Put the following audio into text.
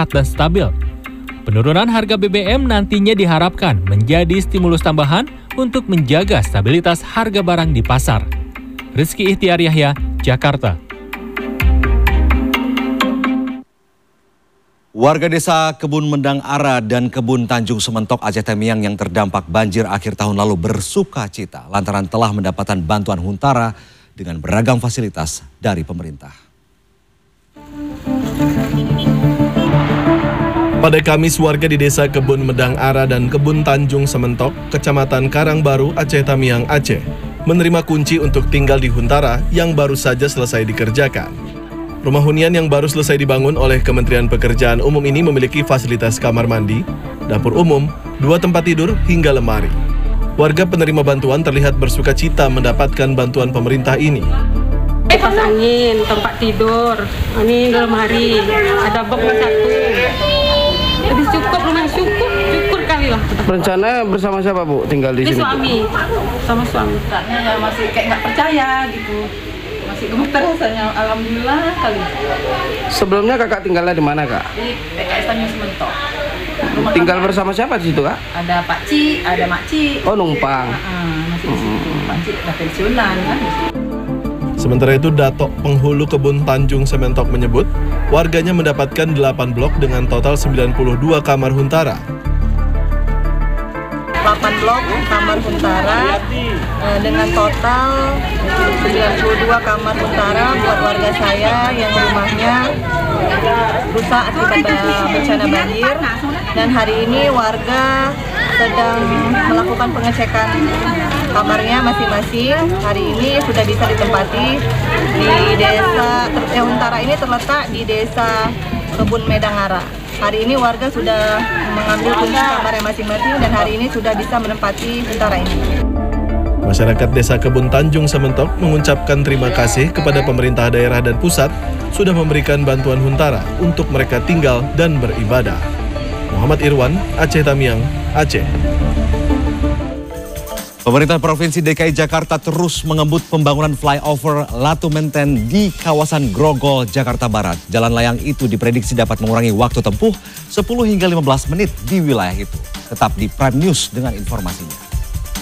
sehat dan stabil. Penurunan harga BBM nantinya diharapkan menjadi stimulus tambahan untuk menjaga stabilitas harga barang di pasar. Rizky Ihtiar Yahya, Jakarta. Warga desa Kebun Mendang Ara dan Kebun Tanjung Sementok, Aceh Tamiang yang terdampak banjir akhir tahun lalu bersuka cita lantaran telah mendapatkan bantuan Huntara dengan beragam fasilitas dari pemerintah. Pada Kamis, warga di desa Kebun Mendang Ara dan Kebun Tanjung Sementok, Kecamatan Karangbaru, Aceh Tamiang, Aceh, menerima kunci untuk tinggal di Huntara yang baru saja selesai dikerjakan. Rumah hunian yang baru selesai dibangun oleh Kementerian Pekerjaan Umum ini memiliki fasilitas kamar mandi, dapur umum, 2 tempat tidur, hingga lemari. Warga penerima bantuan terlihat bersuka cita mendapatkan bantuan pemerintah ini. Kipas angin, tempat tidur, ini lemari, ada box 1. Lebih cukup, lumayan syukur kali lah. Rencana bersama siapa Bu tinggal di sini? Suami, sama suami. Rasanya ya masih kayak nggak percaya gitu. Masih gemeter rasanya, alhamdulillah kali. Sebelumnya kakak tinggalnya di mana kak? Di PKS Tanjung Sementok. Tinggal bersama siapa di situ kak? Ada Pak Ci, ada Mak Ci. Oh numpang. Masih di situ. Pak Ci udah pensiunan kan. Sementara itu, Datok Penghulu Kebun Tanjung Sementok menyebut, warganya mendapatkan 8 blok dengan total 92 kamar Huntara. 8 blok kamar Huntara dengan total 92 kamar Huntara buat warga saya yang rumahnya rusak akibat bencana banjir, dan hari ini warga sedang melakukan pengecekan kamarnya masing-masing. Hari ini sudah bisa ditempati di desa Huntara ini terletak di desa Kebun Mendang Ara. Hari ini warga sudah mengambil kunci kamarnya masing-masing dan hari ini sudah bisa menempati Huntara ini. Masyarakat Desa Kebun Tanjung Sementok mengucapkan terima kasih kepada pemerintah daerah dan pusat sudah memberikan bantuan Huntara untuk mereka tinggal dan beribadah. Muhammad Irwan, Aceh Tamiang, Aceh. Pemerintah Provinsi DKI Jakarta terus mengebut pembangunan flyover Latu Menten di kawasan Grogol, Jakarta Barat. Jalan layang itu diprediksi dapat mengurangi waktu tempuh 10 hingga 15 menit di wilayah itu. Tetap di Prime News dengan informasinya.